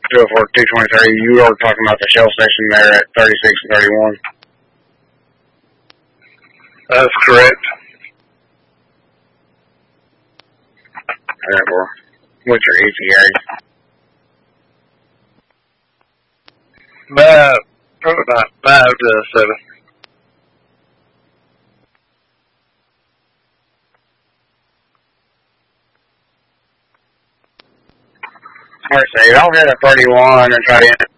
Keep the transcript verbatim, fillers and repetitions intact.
two oh four, two twenty-three. You were talking about the Shell station there at thirty-six and thirty-one. That's correct. Alright, well, what's your E T A? About, probably about five to seven. Alright, so I'll hit a thirty-one and try to